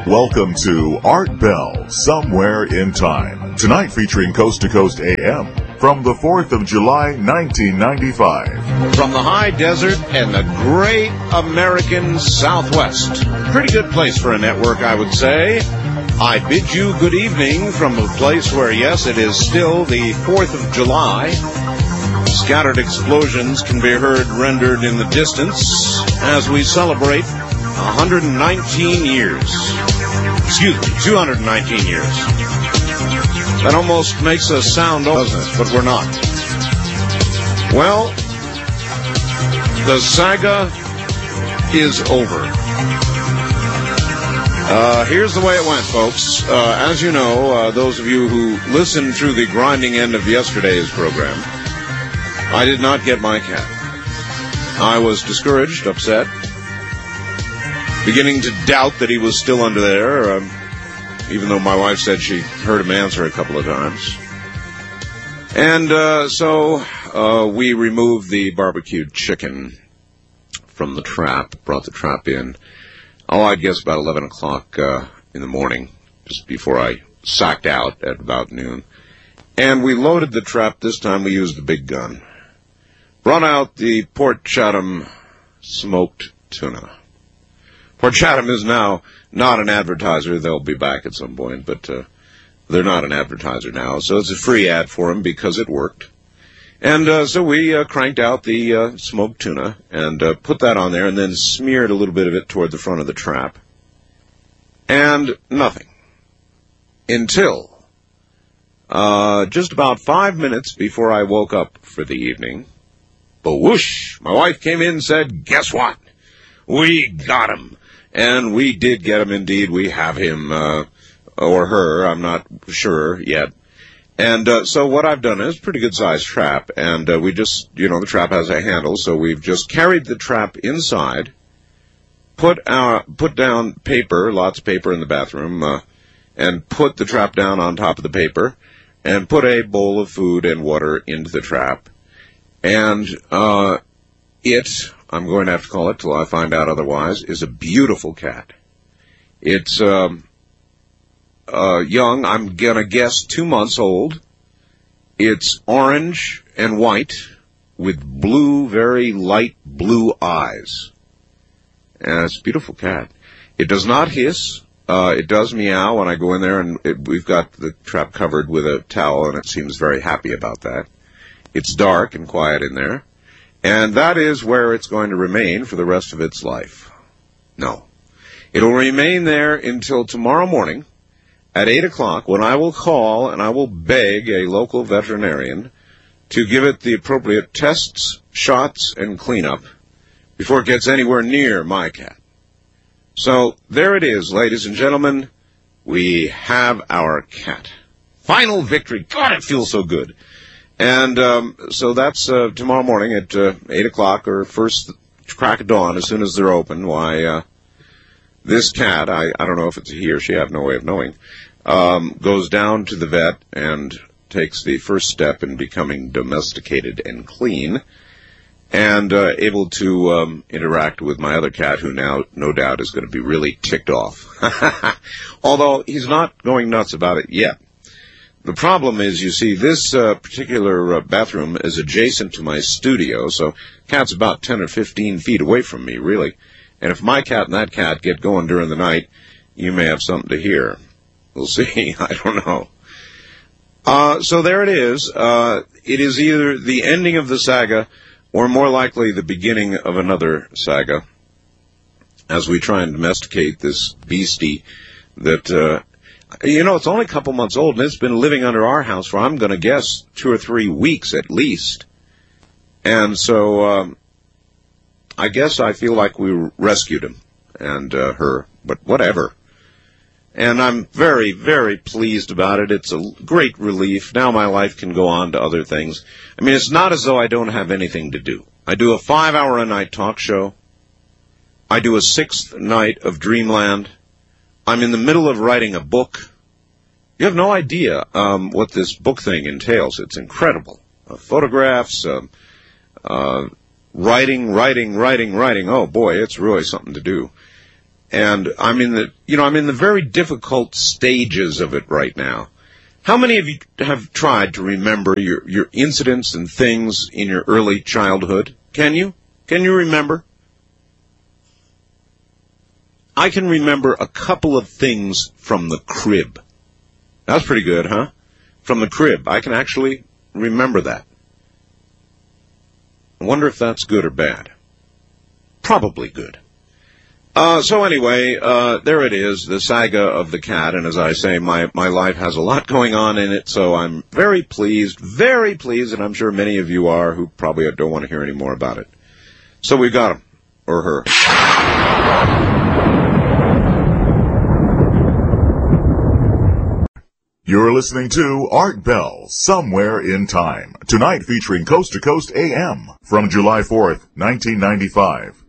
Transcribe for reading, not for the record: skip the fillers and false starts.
Welcome to Art Bell, Somewhere in Time. Tonight featuring Coast to Coast AM from the 4th of July, 1995. From the high desert and the great American Southwest. Pretty good place for a network, I would say. I bid you good evening from a place where, yes, it is still the 4th of July. Scattered explosions can be heard rendered in the distance as we celebrate 119 years. Excuse me, 219 years. That almost makes us sound old, doesn't it? But we're not. Well, the saga is over. Here's the way it went, folks. As you know, those of you who listened through the grinding end of yesterday's program, I did not get my cat. I was discouraged, upset, beginning to doubt that he was still under there, even though my wife said she heard him answer a couple of times. And so we removed the barbecued chicken from the trap, brought the trap in, I guess about 11 o'clock in the morning, just before I sacked out at about noon. And we loaded the trap. This time we used the big gun. Brought out the Port Chatham smoked tuna. Port Chatham is now not an advertiser. They'll be back at some point, but they're not an advertiser now. So it's a free ad for them because it worked. And so we cranked out the smoked tuna and put that on there and then smeared a little bit of it toward the front of the trap. And nothing. Until just about 5 minutes before I woke up for the evening, whoosh, my wife came in and said, guess what? We got him. And we did get him indeed. We have him, or her, I'm not sure yet. And so what I've done is a pretty good-sized trap, and we just, the trap has a handle, so we've just carried the trap inside, put down paper, lots of paper in the bathroom, and put the trap down on top of the paper, and put a bowl of food and water into the trap. And I'm going to have to call it till I find out otherwise, is a beautiful cat. It's young, I'm going to guess 2 months old. It's orange and white with blue, very light blue eyes. And it's a beautiful cat. It does not hiss. It does meow when I go in there, and we've got the trap covered with a towel, and it seems very happy about that. It's dark and quiet in there. And that is where it's going to remain for the rest of its life. No. It'll remain there until tomorrow morning at 8 o'clock, when I will call and I will beg a local veterinarian to give it the appropriate tests, shots, and cleanup before it gets anywhere near my cat. So there it is, ladies and gentlemen. We have our cat. Final victory. God, it feels so good. And so that's tomorrow morning at 8 o'clock, or first crack of dawn, as soon as they're open. Why, this cat, I don't know if it's a he or she, I have no way of knowing, goes down to the vet and takes the first step in becoming domesticated and clean, and able to interact with my other cat, who now, no doubt, is going to be really ticked off. Although he's not going nuts about it yet. The problem is, you see, this particular bathroom is adjacent to my studio, so the cat's about 10 or 15 feet away from me, really. And if my cat and that cat get going during the night, you may have something to hear. We'll see. I don't know. So there it is. It is either the ending of the saga or more likely the beginning of another saga as we try and domesticate this beastie that, it's only a couple months old, and it's been living under our house for, I'm going to guess, 2 or 3 weeks at least. And so I guess I feel like we rescued him and her, but whatever. And I'm very, very pleased about it. It's a great relief. Now my life can go on to other things. I mean, it's not as though I don't have anything to do. I do a 5-hour-a-night talk show. I do a 6th night of Dreamland. I'm in the middle of writing a book. You have no idea what this book thing entails. It's incredible. Photographs, writing. Oh, boy, it's really something to do. And I'm in the very difficult stages of it right now. How many of you have tried to remember your incidents and things in your early childhood? Can you? Can you remember? I can remember a couple of things from the crib. That's pretty good, huh? From the crib. I can actually remember that. I wonder if that's good or bad. Probably good. So anyway, there it is, the saga of the cat, and as I say, my life has a lot going on in it, so I'm very pleased, and I'm sure many of you are who probably don't want to hear any more about it. So we've got him, or her. You're listening to Art Bell, Somewhere in Time, tonight featuring Coast to Coast AM from July 4th, 1995.